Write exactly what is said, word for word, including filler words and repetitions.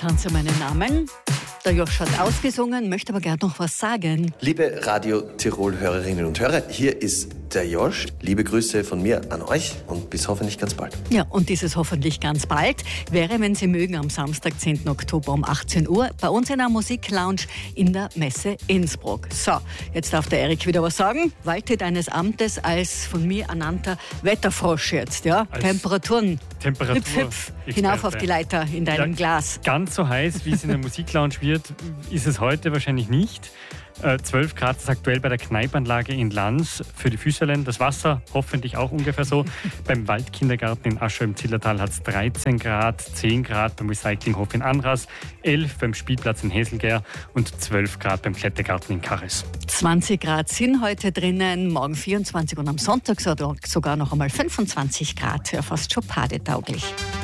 Tanze meinen Namen. Der Josch hat ausgesungen, möchte aber gerne noch was sagen. Liebe Radio Tirol-Hörerinnen und Hörer, hier ist der Josch. Liebe Grüße von mir an euch und bis hoffentlich ganz bald. Ja, und dieses hoffentlich ganz bald wäre, wenn Sie mögen, am Samstag, zehnten Oktober um achtzehn Uhr bei uns in der Musiklounge in der Messe Innsbruck. So, jetzt darf der Erik wieder was sagen. Walte deines Amtes als von mir ernannter Wetterfrosch jetzt, ja? Als Temperaturen. Temperatur Hüpf, hüpf, hinauf auf die Leiter in deinem ja, Glas. Ganz so heiß, wie es in der Musiklounge wird, ist es heute wahrscheinlich nicht. Äh, zwölf Grad ist aktuell bei der Kneipanlage in Lanz für die Füßerlein. Das Wasser hoffentlich auch ungefähr so. Beim Waldkindergarten in Aschau im Zillertal hat es dreizehn Grad, zehn Grad beim Recyclinghof in Anras, elf beim Spielplatz in Heselger und zwölf Grad beim Klettergarten in Kares. zwanzig Grad sind heute drinnen, morgen vierundzwanzig und am Sonntag sogar noch einmal fünfundzwanzig Grad. Ja, fast schon padetauglich.